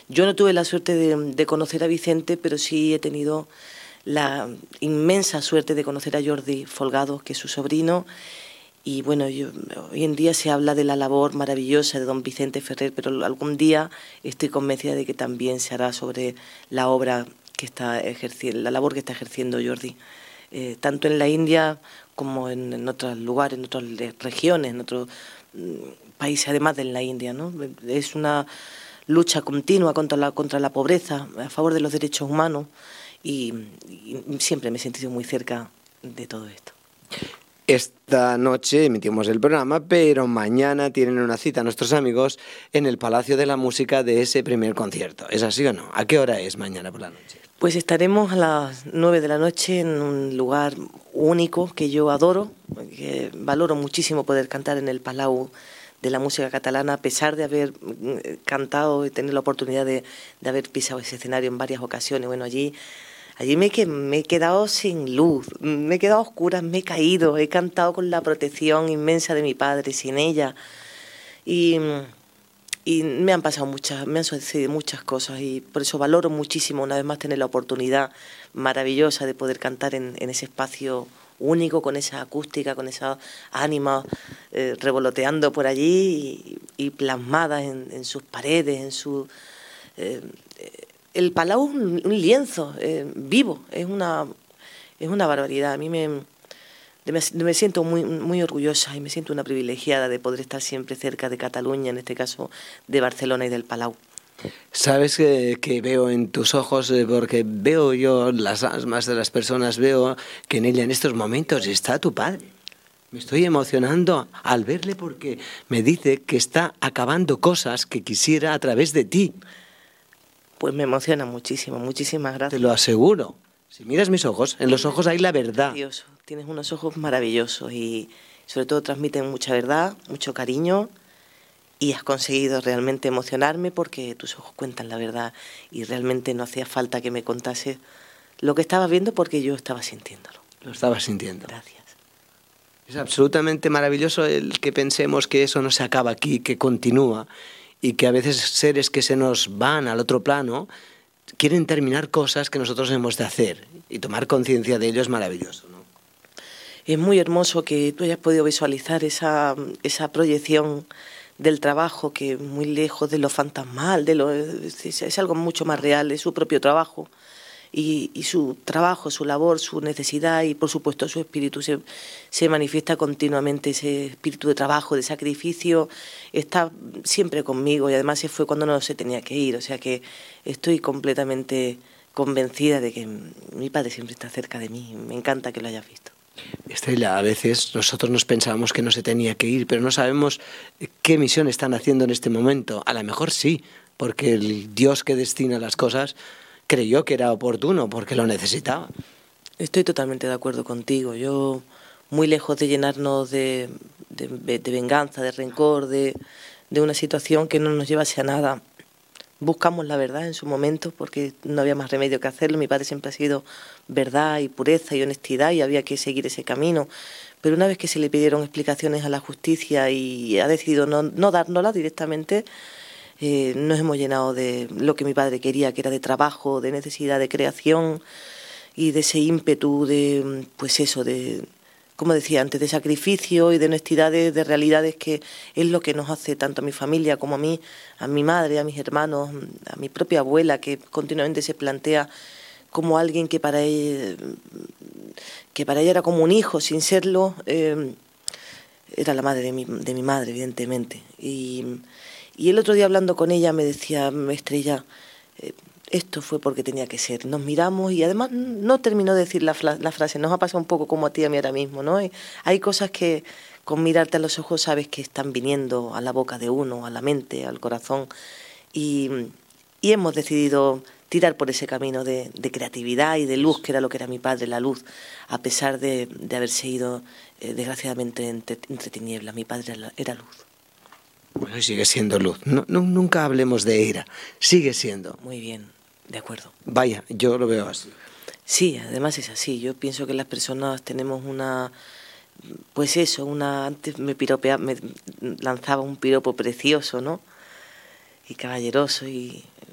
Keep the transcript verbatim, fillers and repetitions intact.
Yo no tuve la suerte de, de conocer a Vicente, pero sí he tenido la inmensa suerte de conocer a Jordi Folgado, que es su sobrino. Y bueno, yo, hoy en día se habla de la labor maravillosa de don Vicente Ferrer, pero algún día estoy convencida de que también se hará sobre la obra que está ejerciendo, la labor que está ejerciendo Jordi, eh, tanto en la India como en, en otros lugares, en otras regiones, en otros mm, países, además de en la India, ¿no? Es una lucha continua contra la, contra la pobreza, a favor de los derechos humanos, y, y siempre me he sentido muy cerca de todo esto. Esta noche emitimos el programa, pero mañana tienen una cita nuestros amigos en el Palacio de la Música de ese primer concierto. ¿Es así o no? ¿A qué hora es mañana por la noche? Pues estaremos a las nueve de la noche en un lugar único que yo adoro, que valoro muchísimo poder cantar en el Palau de la música catalana, a pesar de haber cantado y tener la oportunidad de, de haber pisado ese escenario en varias ocasiones. Bueno, allí... Allí me, que, me he quedado sin luz, me he quedado a oscuras, me he caído, he cantado con la protección inmensa de mi padre, sin ella. Y, y me han pasado muchas, me han sucedido muchas cosas y por eso valoro muchísimo una vez más tener la oportunidad maravillosa de poder cantar en, en ese espacio único, con esa acústica, con esas ánimas eh, revoloteando por allí y, y plasmadas en, en sus paredes, en su... Eh, el Palau es un, un lienzo eh, vivo, es una, es una barbaridad. A mí me, me, me siento muy, muy orgullosa y me siento una privilegiada de poder estar siempre cerca de Cataluña, en este caso de Barcelona y del Palau. Sabes que, que veo en tus ojos, eh, porque veo yo las almas de las personas, veo que en ella en estos momentos está tu padre. Me estoy emocionando al verle porque me dice que está acabando cosas que quisiera a través de ti. Pues me emociona muchísimo, muchísimas gracias. Te lo aseguro. Si miras mis ojos, en los ojos hay la verdad. Dios, tienes unos ojos maravillosos y sobre todo transmiten mucha verdad, mucho cariño y has conseguido realmente emocionarme porque tus ojos cuentan la verdad y realmente no hacía falta que me contase lo que estabas viendo porque yo estaba sintiéndolo. Lo estabas sintiendo. Gracias. Es absolutamente maravilloso el que pensemos que eso no se acaba aquí, que continúa. Y que a veces seres que se nos van al otro plano quieren terminar cosas que nosotros hemos de hacer y tomar conciencia de ello es maravilloso, ¿no? Es muy hermoso que tú hayas podido visualizar esa, esa proyección del trabajo que muy lejos de lo fantasmal, de lo, es, es algo mucho más real, es su propio trabajo. Y, y su trabajo, su labor, su necesidad y por supuesto su espíritu se, se manifiesta continuamente, ese espíritu de trabajo, de sacrificio, está siempre conmigo y además se fue cuando no se tenía que ir, o sea que estoy completamente convencida de que mi padre siempre está cerca de mí, me encanta que lo hayas visto. Estrella, a veces nosotros nos pensábamos que no se tenía que ir, pero no sabemos qué misión están haciendo en este momento. A lo mejor sí, porque el Dios que destina las cosas creyó que era oportuno porque lo necesitaba. Estoy totalmente de acuerdo contigo. Yo, muy lejos de llenarnos de, de, de venganza, de rencor, de, de una situación que no nos llevase a nada, buscamos la verdad en su momento porque no había más remedio que hacerlo. Mi padre siempre ha sido verdad y pureza y honestidad y había que seguir ese camino. Pero una vez que se le pidieron explicaciones a la justicia y ha decidido no, no dárnoslas directamente, Eh, nos hemos llenado de lo que mi padre quería, que era de trabajo, de necesidad de creación y de ese ímpetu de, pues eso, de, como decía antes, de sacrificio y de honestidad, de, de realidades que es lo que nos hace tanto a mi familia como a mí, a mi madre, a mis hermanos, a mi propia abuela, que continuamente se plantea como alguien que para ella, que para ella era como un hijo, sin serlo, eh, era la madre de mi, de mi madre, evidentemente. Y Y el otro día hablando con ella me decía, Estrella, eh, esto fue porque tenía que ser. Nos miramos y además no terminó de decir la, la frase, nos ha pasado un poco como a ti y a mí ahora mismo, ¿no? Hay, hay cosas que con mirarte a los ojos sabes que están viniendo a la boca de uno, a la mente, al corazón. Y, y hemos decidido tirar por ese camino de, de creatividad y de luz, que era lo que era mi padre, la luz, a pesar de, de haberse ido, eh, desgraciadamente, entre, entre tinieblas. Mi padre era, era luz. Bueno, y sigue siendo luz. No, no, nunca hablemos de ira. Sigue siendo. Muy bien, de acuerdo. Vaya, yo lo veo así. Sí, además es así. Yo pienso que las personas tenemos una... Pues eso, una... Antes me piropea, me lanzaba un piropo precioso, ¿no? Y caballeroso y